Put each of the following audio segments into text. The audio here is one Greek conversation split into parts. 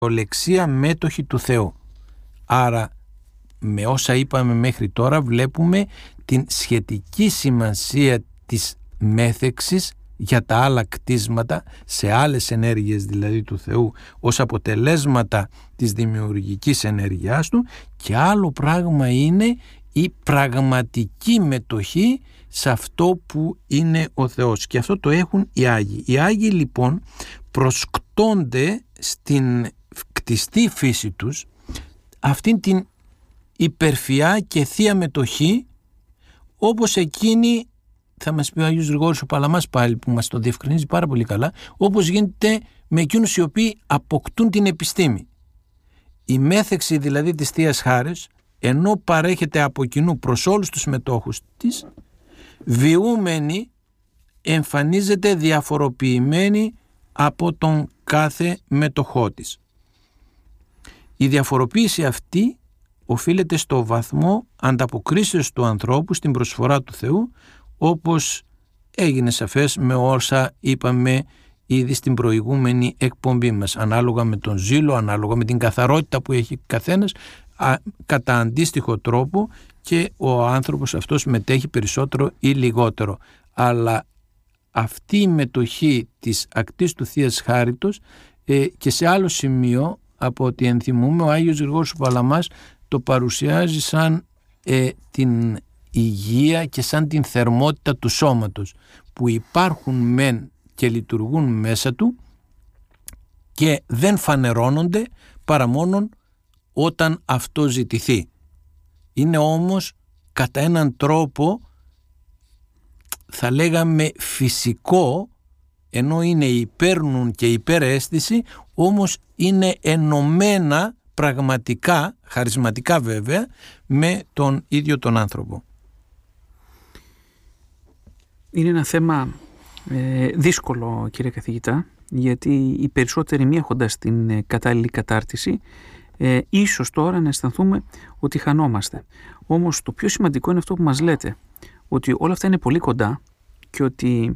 κυριολεξία μέτοχοι του Θεού. Άρα με όσα είπαμε μέχρι τώρα βλέπουμε την σχετική σημασία της μέθεξης για τα άλλα κτίσματα, σε άλλες ενέργειες δηλαδή του Θεού, ως αποτελέσματα της δημιουργικής ενέργειάς του, και άλλο πράγμα είναι η πραγματική μετοχή σε αυτό που είναι ο Θεός, και αυτό το έχουν οι Άγιοι. Οι Άγιοι λοιπόν προσκτώνται στην κτιστή φύση τους αυτήν την υπερφυά και θεία μετοχή, όπως εκείνη, θα μας πει ο Άγιος Γρηγόρης ο Παλαμάς πάλι, που μας το διευκρινίζει πάρα πολύ καλά, όπως γίνεται με εκείνους οι οποίοι αποκτούν την επιστήμη. Η μέθεξη δηλαδή της Θείας Χάρης, ενώ παρέχεται από κοινού προς όλους τους μετόχους της, βιούμενη εμφανίζεται διαφοροποιημένη από τον κάθε μετοχό της. Η διαφοροποίηση αυτή οφείλεται στο βαθμό ανταποκρίσεως του ανθρώπου στην προσφορά του Θεού, όπως έγινε σαφές με όσα είπαμε ήδη στην προηγούμενη εκπομπή μας, ανάλογα με τον ζήλο, ανάλογα με την καθαρότητα που έχει καθένας, κατά αντίστοιχο τρόπο και ο άνθρωπος αυτός μετέχει περισσότερο ή λιγότερο. Αλλά αυτή η μετοχή της ακτής του Θείας Χάριτος, και σε άλλο σημείο από ό,τι ενθυμούμε, ο Άγιος Γρηγόρης ο Παλαμάς το παρουσιάζει σαν την υγεία και σαν την θερμότητα του σώματος, που υπάρχουν μεν και λειτουργούν μέσα του και δεν φανερώνονται παρά μόνον όταν αυτό ζητηθεί. Είναι όμως κατά έναν τρόπο, θα λέγαμε φυσικό, ενώ είναι υπέρνουν και υπεραίσθηση, όμως είναι ενωμένα πραγματικά, χαρισματικά βέβαια, με τον ίδιο τον άνθρωπο. Είναι ένα θέμα δύσκολο, κύριε καθηγητά, γιατί οι περισσότεροι μη έχοντας την κατάλληλη κατάρτιση, ίσως τώρα να αισθανθούμε ότι χανόμαστε. Όμως το πιο σημαντικό είναι αυτό που μας λέτε, ότι όλα αυτά είναι πολύ κοντά και ότι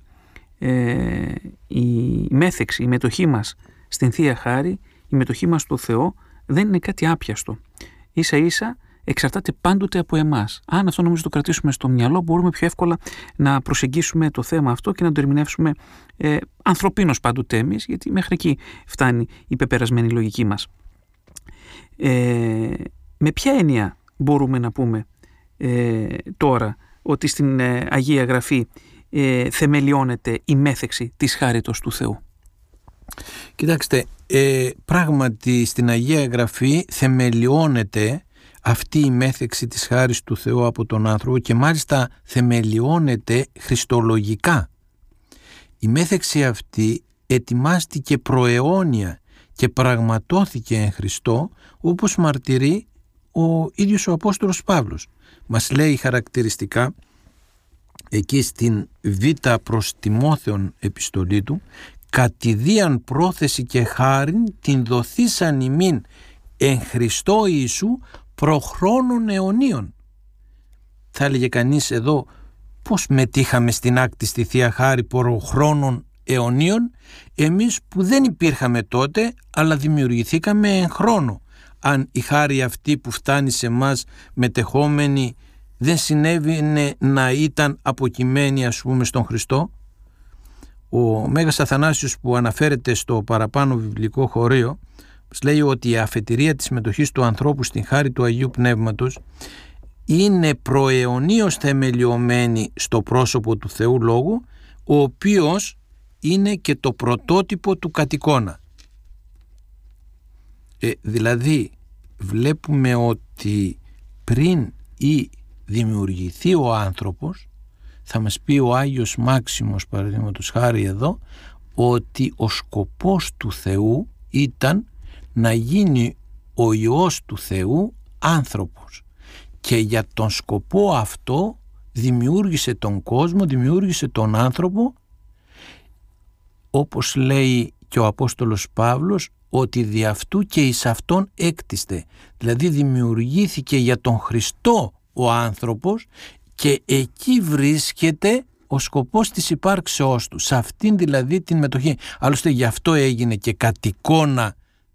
η μέθεξη, η μετοχή μας στην Θεία Χάρη, η μετοχή μας στο Θεό δεν είναι κάτι άπιαστο. Ίσα ίσα εξαρτάται πάντοτε από εμάς. Αν αυτό νομίζω το κρατήσουμε στο μυαλό, μπορούμε πιο εύκολα να προσεγγίσουμε το θέμα αυτό και να το ερμηνεύσουμε ανθρωπίνως πάντοτε εμείς, γιατί μέχρι εκεί φτάνει η πεπερασμένη λογική μας. Με ποια έννοια μπορούμε να πούμε τώρα ότι στην Αγία Γραφή θεμελιώνεται η μέθεξη της χάριτος του Θεού? Κοιτάξτε, πράγματι στην Αγία Γραφή θεμελιώνεται αυτή η μέθεξη της χάρης του Θεού από τον άνθρωπο, και μάλιστα θεμελιώνεται χριστολογικά. Η μέθεξη αυτή ετοιμάστηκε προαιώνια και πραγματώθηκε εν Χριστώ, όπως μαρτυρεί ο ίδιος ο Απόστολος Παύλος. Μας λέει χαρακτηριστικά εκεί στην Β' προς Τιμόθεον επιστολή του, «Κατηδίαν πρόθεση και χάριν την δοθήσαν ημίν εν Χριστώ Ιησού προχρόνων αιωνίων». Θα έλεγε κανείς εδώ, πώς μετήχαμε στην άκτη στη Θεία Χάρη προχρόνων αιωνίων, εμείς που δεν υπήρχαμε τότε, αλλά δημιουργηθήκαμε εν χρόνο. Αν η χάρη αυτή που φτάνει σε μας μετεχόμενη δεν συνέβαινε να ήταν αποκειμένη, ας πούμε, στον Χριστό. Ο Μέγας Αθανάσιος, που αναφέρεται στο παραπάνω βιβλικό χωρίο, λέει ότι η αφετηρία της μετοχής του ανθρώπου στην χάρη του Αγίου Πνεύματος είναι προαιωνίως θεμελιωμένη στο πρόσωπο του Θεού Λόγου, ο οποίος είναι και το πρωτότυπο του κατ' δηλαδή βλέπουμε ότι πριν ή δημιουργηθεί ο άνθρωπος, θα μας πει ο Άγιος Μάξιμος παραδείγματος χάρη εδώ, ότι ο σκοπός του Θεού ήταν να γίνει ο Υιός του Θεού άνθρωπος, και για τον σκοπό αυτό δημιούργησε τον κόσμο, δημιούργησε τον άνθρωπο, όπως λέει και ο Απόστολος Παύλος, ότι δι' αυτού και εις αυτόν έκτιστε. Δηλαδή δημιουργήθηκε για τον Χριστό ο άνθρωπος, και εκεί βρίσκεται ο σκοπός της υπάρξεώς του, σε αυτήν δηλαδή την μετοχή. Άλλωστε γι' αυτό έγινε και κατ' εικόνα του Θεού Λόγου